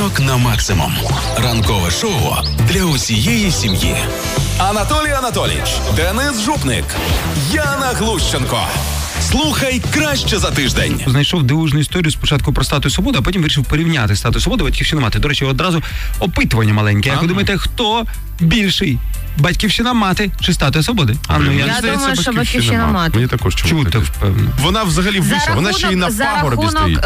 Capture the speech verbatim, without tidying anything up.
Ранок на максимум. Ранкове шоу для усієї сім'ї. Анатолій Анатолійович, Денис Жупник, Яна Глущенко. Слухай краще за тиждень. Знайшов дивовижну історію спочатку про Статую Свободи, а потім вирішив порівняти Статую Свободи, Батьківщина, мати. До речі, одразу опитування маленьке. Як ви думаєте, хто більший? Батьківщина, мати чи Статуя Свободи? А, ну, я, я думаю, що Батьківщина, мати. Мені також чому чути, впевнено. Вона взагалі вища, вона ще й на пагорбі стоїть.